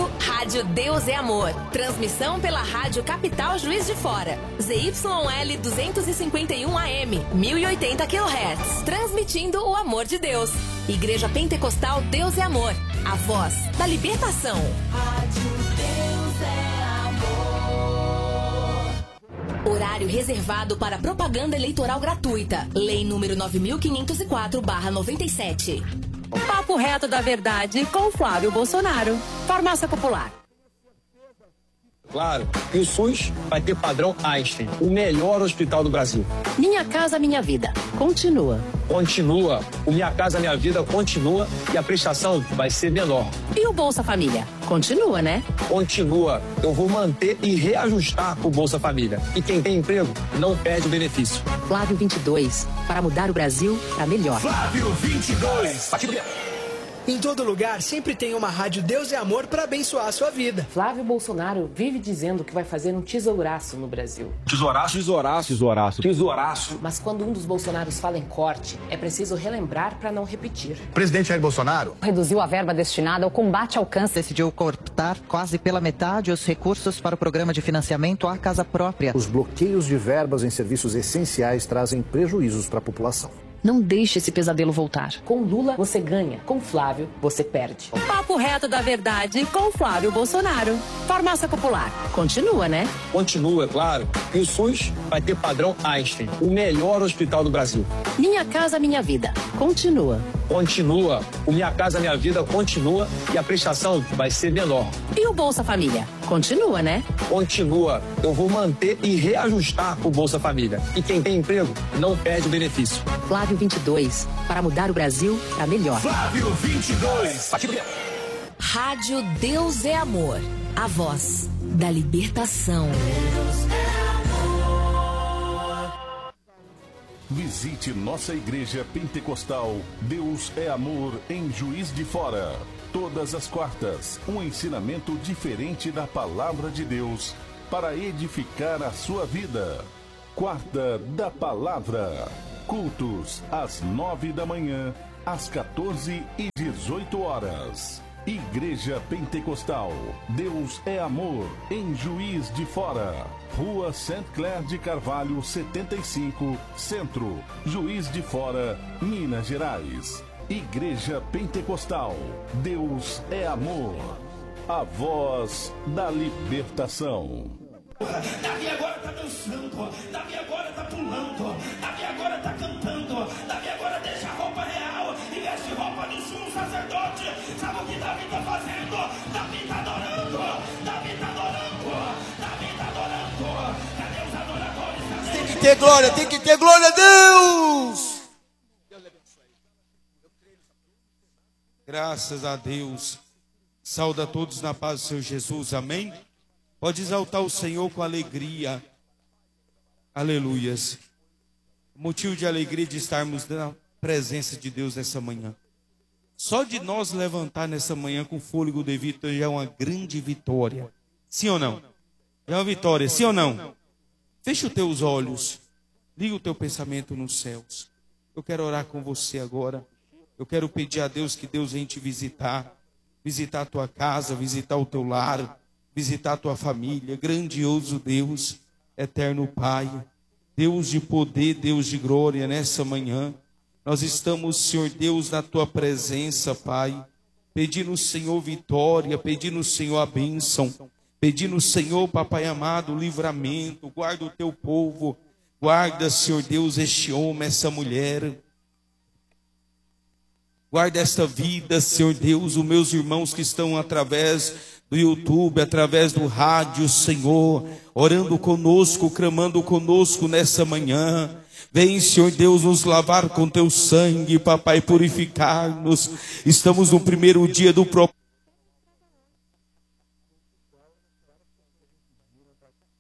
ouvindo Rádio Deus é Amor. Transmissão pela Rádio Capital Juiz de Fora. ZYL 251 AM, 1080 kHz. Transmitindo o amor de Deus. Igreja Pentecostal Deus é Amor. A voz da libertação. Rádio Deus é Amor. Horário reservado para propaganda eleitoral gratuita. Lei número 9504/97. Papo reto da verdade com Flávio Bolsonaro. Farmácia Popular. Claro, que o SUS vai ter padrão Einstein, o melhor hospital do Brasil. Minha Casa Minha Vida. Continua. Continua. O Minha Casa Minha Vida continua e a prestação vai ser menor. E o Bolsa Família? Continua, né? Continua. Eu vou manter e reajustar o Bolsa Família. E quem tem emprego não perde o benefício. Flávio 22. Para mudar o Brasil para melhor. Flávio 22. Em todo lugar, sempre tem uma rádio Deus é Amor para abençoar a sua vida. Flávio Bolsonaro vive dizendo que vai fazer um tesouraço no Brasil. Tesouraço? Tesouraço, tesouraço, tesouraço. Mas quando um dos Bolsonaros fala em corte, é preciso relembrar para não repetir. O presidente Jair Bolsonaro reduziu a verba destinada ao combate ao câncer. Decidiu cortar quase pela metade os recursos para o programa de financiamento à casa própria. Os bloqueios de verbas em serviços essenciais trazem prejuízos para a população. Não deixe esse pesadelo voltar. Com Lula, você ganha. Com Flávio, você perde. Papo reto da verdade com Flávio Bolsonaro. Farmácia Popular. Continua, né? Continua, é claro. E o SUS vai ter padrão Einstein, o melhor hospital do Brasil. Minha Casa Minha Vida. Continua. Continua. O Minha Casa Minha Vida continua e a prestação vai ser menor. E o Bolsa Família? Continua, né? Continua. Eu vou manter e reajustar o Bolsa Família. E quem tem emprego não perde o benefício. Flávio 22. Para mudar o Brasil para melhor. Flávio 22. Rádio Deus é Amor. A voz da libertação. Visite nossa igreja pentecostal Deus é Amor em Juiz de Fora. Todas as quartas, um ensinamento diferente da palavra de Deus para edificar a sua vida. Quarta da Palavra. Cultos às 9 da manhã, às 14 e 18 horas. Igreja Pentecostal Deus é Amor em Juiz de Fora. Rua Saint Clair de Carvalho 75, Centro, Juiz de Fora, Minas Gerais. Igreja Pentecostal Deus é Amor. A voz da libertação. Davi agora tá dançando, Davi agora tá pulando, Davi agora tá cantando, Davi agora deixa a roupa real e veste roupa do sumo sacerdote. Sabe o que Davi tá fazendo? Davi tá adorando, Davi tá adorando, Davi tá adorando. Cadê os adoradores? Tem que ter glória, tem que ter glória a Deus. Graças a Deus. Saúde a todos na paz do Senhor Jesus, amém? Pode exaltar o Senhor com alegria. Aleluias. Motivo de alegria de estarmos na presença de Deus nessa manhã. Só de nós levantar nessa manhã com fôlego devido já é uma grande vitória. Sim ou não? É uma vitória, sim ou não? Feche os teus olhos. Liga o teu pensamento nos céus. Eu quero orar com você agora. Eu quero pedir a Deus que Deus venha te visitar. Visitar a tua casa, visitar o teu lar. Visitar a tua família, grandioso Deus, eterno Pai, Deus de poder, Deus de glória, nessa manhã, nós estamos, Senhor Deus, na tua presença, Pai, pedindo, Senhor, vitória, pedindo, Senhor, a bênção, pedindo, Senhor, Papai amado, livramento, guarda o teu povo, guarda, Senhor Deus, este homem, essa mulher, guarda esta vida, Senhor Deus, os meus irmãos que estão através do YouTube, através do rádio, Senhor, orando conosco, clamando conosco nessa manhã. Vem, Senhor Deus, nos lavar com teu sangue, Papai, purificar-nos. Estamos no primeiro dia do propósito.